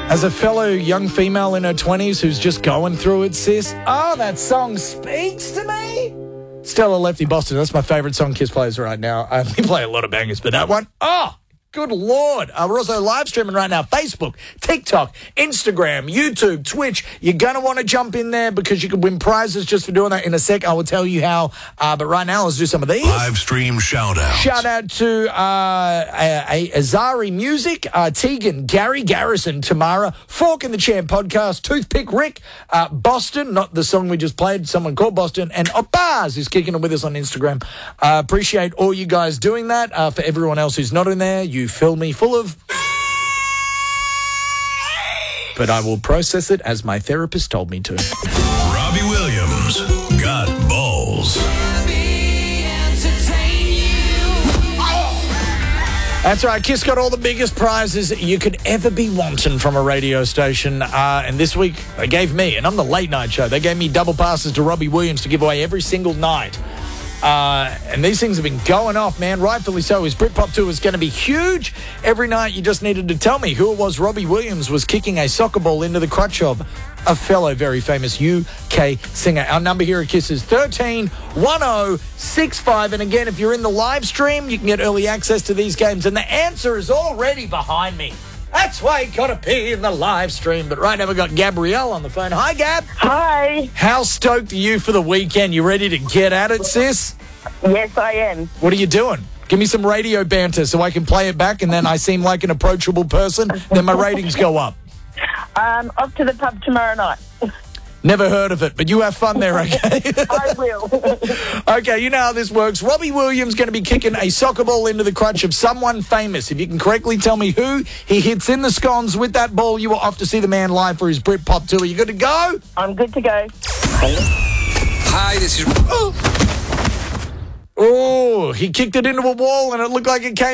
As a fellow young female in her 20s who's just going through it, sis, that song speaks to me. Stella Lefty Boston, that's my favourite song Kiss plays right now. We play a lot of bangers, but that one, good Lord. We're also live streaming right now. Facebook, TikTok, Instagram, YouTube, Twitch. You're going to want to jump in there because you can win prizes just for doing that. In a sec, I will tell you how. But right now, let's do some of these. Live stream shout-out. Shout out to Azari Music, Tegan, Gary Garrison, Tamara, Fork in the Chair podcast, Toothpick Rick, Boston, not the song we just played, someone called Boston, and Opaz is kicking it with us on Instagram. Appreciate all you guys doing that. For everyone else who's not in there, you fill me full of... But I will process it as my therapist told me to. Robbie Williams got balls. That's right, Kiss got all the biggest prizes you could ever be wanting from a radio station. And this week, they gave me, and I'm the late night show, they gave me double passes to Robbie Williams to give away every single night. And these things have been going off, man. Rightfully so. His Britpop tour is going to be huge. Every night you just needed to tell me who it was Robbie Williams was kicking a soccer ball into the crotch of. A fellow very famous UK singer. Our number here at Kiss is 131065. And again, if you're in the live stream, you can get early access to these games. And the answer is already behind me. That's why you got to be in the live stream. But right now we've got Gabrielle on the phone. Hi, Gab. Hi. How stoked are you for the weekend? You ready to get at it, sis? Yes, I am. What are you doing? Give me some radio banter so I can play it back and then I seem like an approachable person. Then my ratings go up. Off to the pub tomorrow night. Never heard of it, but you have fun there, okay? I will. Okay, you know how this works. Robbie Williams going to be kicking a soccer ball into the crotch of someone famous. If you can correctly tell me who he hits in the scones with that ball, you are off to see the man live for his Britpop tour. You good to go? I'm good to go. Hi, this is... Oh, he kicked it into a wall and it looked like it came